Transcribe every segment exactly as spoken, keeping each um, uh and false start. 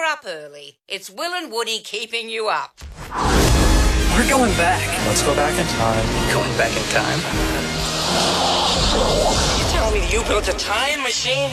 up early. It's Will and Woody keeping you up. We're going back. Let's go back in time. Going back in time? You tell me you built a time machine?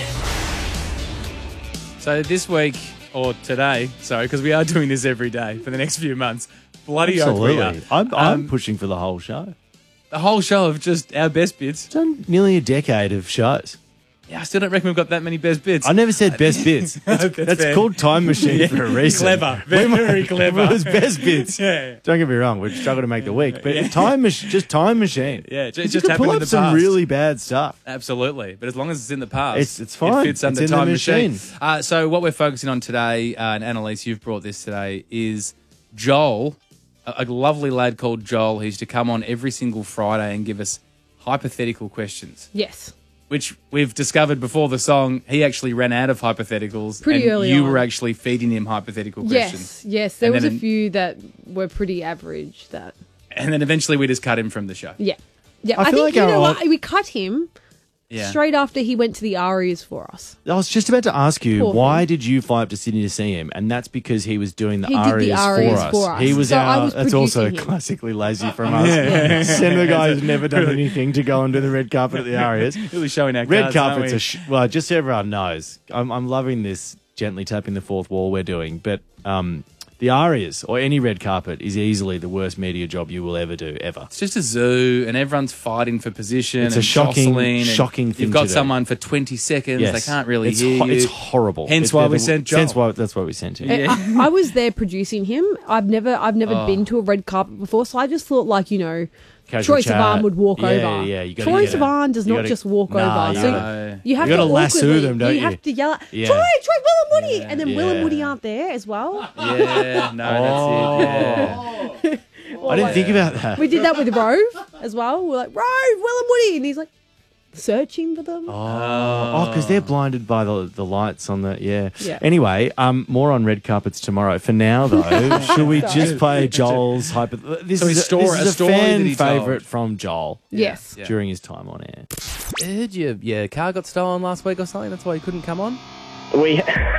So this week, or today, sorry, because we are doing this every day for the next few months. Bloody oath we are. Absolutely. I'm, I'm Um, pushing for the whole show. The whole show of just our best bits. Done nearly a decade of shows. Yeah, I still don't reckon we've got that many best bits. I never said best bits. That's, That's that's fair. called Time Machine Yeah. for a reason. Clever. Very, very clever. It was best bits. Yeah, yeah. Don't get me wrong, we've struggled to make the week, but time mach- just Time Machine. Yeah, ju- You just could happened pull in up the some past. really bad stuff. Absolutely. But as long as it's in the past, It's- it's fine. It fits under It's in the Time Machine. machine. Uh, so what we're focusing on today, uh, and Annalise, you've brought this today, is Joel, a, a lovely lad called Joel, who's to come on every single Friday and give us hypothetical questions. Yes. Which we've discovered before the song, he actually ran out of hypotheticals. Pretty and early you on. were actually feeding him hypothetical questions. Yes, yes. There And was a then- few that were pretty average that, And then eventually we just cut him from the show. yeah. Yeah, I I, feel think, like you our know old- what? We cut him Yeah. straight after he went to the Arias for us. I was just about to ask you, Poor why thing. did you fly up to Sydney to see him? And that's because he was doing the He did the arias, arias for, us. for us. He was So I our. was that's also producing him. classically lazy from us. Send the guy who's never done anything to go onto the red carpet at the Arias. Really showing our Red cards, aren't carpet's we? a sh- well, just so everyone knows, I'm, I'm loving this gently tapping the fourth wall we're doing, but um, the Arias or any red carpet is easily the worst media job you will ever do, ever. It's just a zoo, and everyone's fighting for position. It's a and shocking- jostling, and shocking thing You've got to do. someone for twenty seconds; they can't really it's hear ho- you. It's horrible. Hence It's why they're we the- sent Joel. Hence why that's why we sent him. Yeah. I, I was there producing him. I've never, I've never Oh. been to a red carpet before, so I just thought, like, you know, Casual Troy chat. Sivan would walk Yeah, over. yeah, you gotta Troy get it. Sivan does You not gotta- just walk Nah, over. you So gotta- you have you to gotta lasso awkwardly- them, don't you? you? have to yell, Yeah. Troy, Troy, Will and Woody, Yeah. and then Will and Yeah. Woody aren't there as well. Yeah, no, that's it. Yeah. I didn't think about that. We did that with Rove as well. We're like, Rove, Will and Woody, and he's like searching for them. Oh, because they're blinded by the the lights on the yeah. Yeah. Anyway, um, more on red carpets tomorrow. For now, though, should we just play Joel's hyper? This So is his a, story- this is a a story that fan he told. favorite from Joel Yes. Yeah. during his time on air. I heard your, your car got stolen last week or something. That's why you couldn't come on. We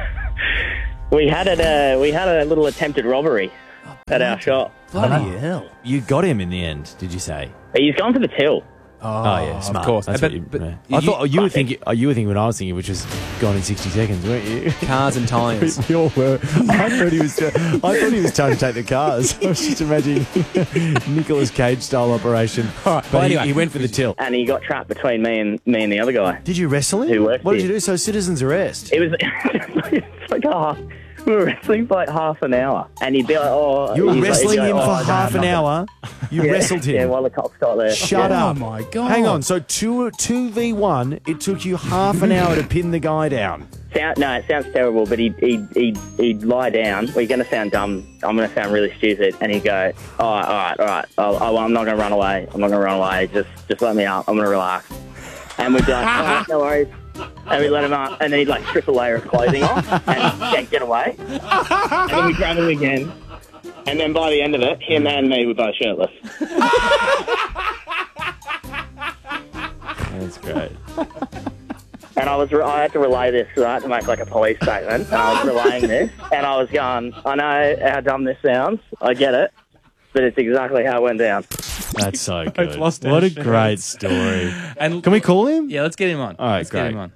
we had a uh, we had a little attempted robbery at our shop. Bloody hell. You got him in the end, did you say? He's gone for the till. Oh, yeah, smart. course. That's But- what you, but yeah. you- I thought you were thinking. Oh, you were thinking what I was thinking, which was gone in sixty seconds, weren't you? Cars and tyres. We all were. I thought he was. I thought he was trying to take the cars. I was just imagining Nicolas Cage style operation. But Well, he, anyway. he went for the till. And he got trapped between me and me and the other guy. Did you wrestle him? Who worked What did here. you do? So citizens arrest. It was it's like a half, we were wrestling for like half an hour, and he'd be like, "Oh, You were he's like- he'd wrestling be like, him "Oh, for I don't half have an nothing." hour. You Yeah, wrestled him. Yeah, while the cops got there. Shut Yeah. up. Oh, my God. Hang on. So two two v one. It took you half an hour to pin the guy down. Sound, no, it sounds terrible, but he'd, he'd, he'd, he'd lie down. We're going to sound dumb. I'm going to sound really stupid. And he'd go, all right, all right, all right. I'll, I'll, I'm not going to run away. I'm not going to run away. Just just let me out. I'm going to relax. And we'd be like, all right, no worries. And we'd let him out. And then he'd like strip a layer of clothing off and, and get away. And then we'd grab him again. And then by the end of it, him and me were both shirtless. That's great. And I was, I had to relay this, right, to make like a police statement. And I was relaying this, and I was going, I know how dumb this sounds. I get it, but it's exactly how it went down. That's so I've good. lost our What a shit. great story. And Can we call him? Yeah, let's get him on. All right, let's great. get him on.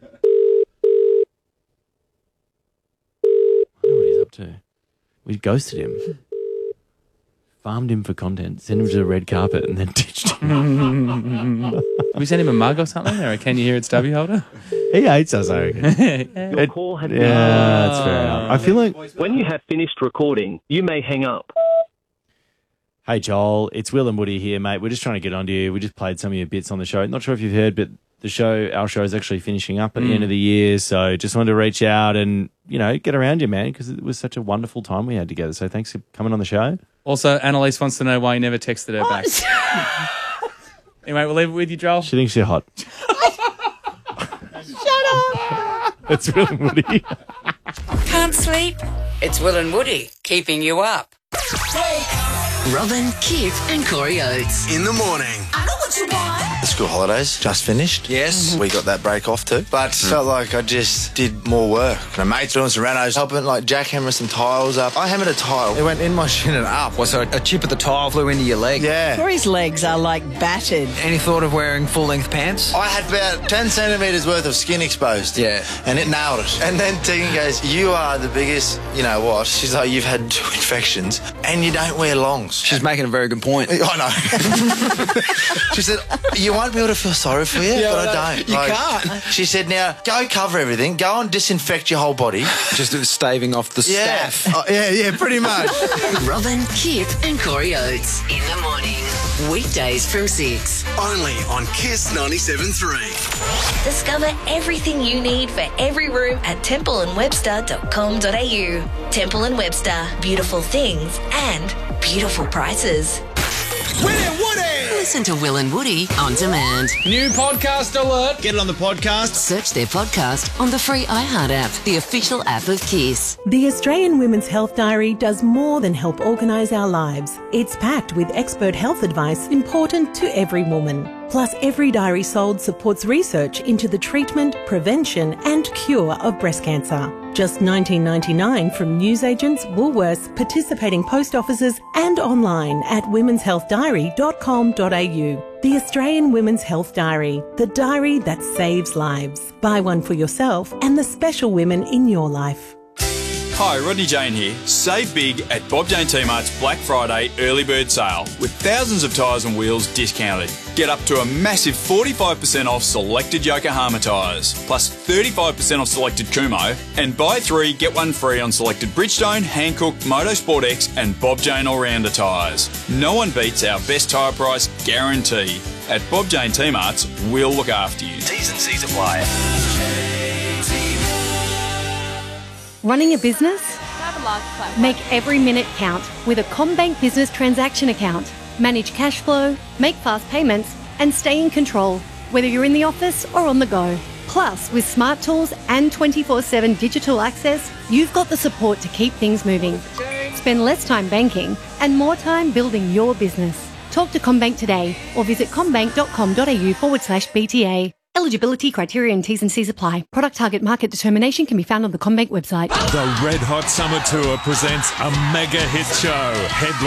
I wonder what he's up to. We ghosted him. Farmed him for content, sent him to the red carpet, and then ditched him. Can we send him a mug or something, or a Can You Hear It's W holder? He hates us, I reckon. Your call has been... Yeah, that's fair enough. I feel like, When you have finished recording, you may hang up. hey, Joel, it's Will and Woody here, mate. We're just trying to get onto you. We just played some of your bits on the show. Not sure if you've heard, but the show, our show is actually finishing up at the end of the year. So just wanted to reach out and, you know, get around you, man, because it was such a wonderful time we had together. So thanks for coming on the show. Also, Annalise wants to know why you never texted her back. Anyway, we'll leave it with you, Joel. She thinks you're hot. Shut up! It's Will and Woody. Can't sleep? It's Will and Woody keeping you up. Robin, Kip and Corey Oates. In the morning. I know what you want. school holidays just finished. Yes, we got that break off too. But felt like I just did more work. My mate's doing some renos, helping like jackhammer some tiles up. I hammered a tile. It went in my shin and up. Well, so a chip of the tile flew into your leg? Yeah. Corey's legs are like battered. Any thought of wearing full-length pants? I had about ten centimetres worth of skin exposed. Yeah. And it nailed it. And then Tegan goes, you are the biggest, you know what? She's like, you've had two infections and you don't wear longs. She's making a very good point. I know. She said, you won't be able to feel sorry for you, Yeah, but I know. I don't. You can't. She said, now, go cover everything. Go and disinfect your whole body. Just staving off the Yeah. staff. Oh, yeah, yeah, pretty much. Robin, Kip and Corey Oates in the morning. Weekdays from six. Only on Kiss ninety-seven point three. Discover everything you need for every room at temple and webster dot com dot a u. Temple and Webster. Beautiful things and beautiful prices. Willie Woody! Listen to Will and Woody on demand. New podcast alert. Get it on the podcast. Search their podcast on the free iHeart app, the official app of Kiss. The Australian Women's Health Diary does more than help organise our lives. It's packed with expert health advice important to every woman. Plus, every diary sold supports research into the treatment, prevention and cure of breast cancer. Just nineteen ninety-nine from newsagents, Woolworths, participating post offices and online at womens health diary dot com dot a u. The Australian Women's Health Diary, the diary that saves lives. Buy one for yourself and the special women in your life. Hi, Rodney Jane here. Save big at Bob Jane T-Mart's Black Friday early bird sale with thousands of tyres and wheels discounted. Get up to a massive forty-five percent off selected Yokohama tyres, plus thirty-five percent off selected Kumo, and buy three, get one free on selected Bridgestone, Hankook, Motorsport X and Bob Jane All-Rounder tyres. No one beats our best tyre price guarantee. At Bob Jane T-Mart's, we'll look after you. T's and C's apply. Running a business? Make every minute count with a CommBank Business Transaction Account. Manage cash flow, make fast payments, and stay in control, whether you're in the office or on the go. Plus, with smart tools and twenty-four seven digital access, you've got the support to keep things moving. Spend less time banking and more time building your business. Talk to CommBank today or visit commbank dot com dot a u forward slash B T A. Eligibility, criteria and T's and C's apply. Product target market determination can be found on the CommBank website. The Red Hot Summer Tour presents a mega hit show. Headline